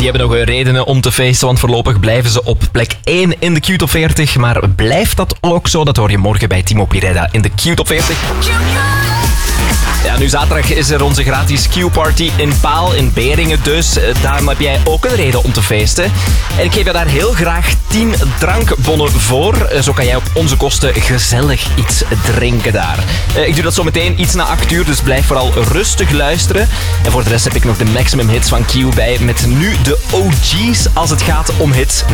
die hebben nog redenen om te feesten, want voorlopig blijven ze op plek 1 in de Q-top 40. Maar blijft dat ook zo? Dat hoor je morgen bij Timo Pireda in de Q-top 40. Ja, nu zaterdag is er onze gratis Q-party in Paal, in Beringen dus. Daarom heb jij ook een reden om te feesten. En ik geef je daar heel graag 10 drankbonnen voor. Zo kan jij op onze kosten gezellig iets drinken daar. Ik doe dat zo meteen iets na 8 uur, dus blijf vooral rustig luisteren. En voor de rest heb ik nog de maximum hits van Q bij, met nu de OG's als het gaat om hits.